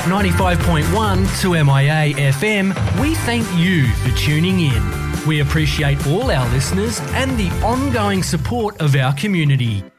95.1 to MIA FM, we thank you for tuning in. We appreciate all our listeners and the ongoing support of our community.